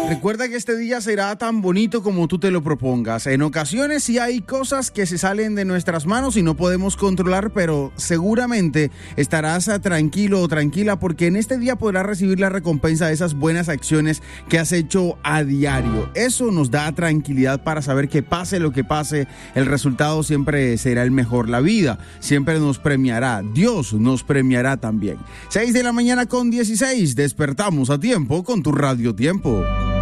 Recuerda que este día será tan bonito como tú te lo propongas. En ocasiones sí hay cosas que se salen de nuestras manos y no podemos controlar, pero seguramente estarás tranquilo o tranquila porque en este día podrás recibir la recompensa de esas buenas acciones que has hecho a diario. Eso nos da tranquilidad para saber que pase lo que pase, el resultado siempre será el mejor. La vida siempre nos premiará. Dios nos premiará también. 6 de la mañana con 16. Despertamos a tiempo con tu Radio Tiempo.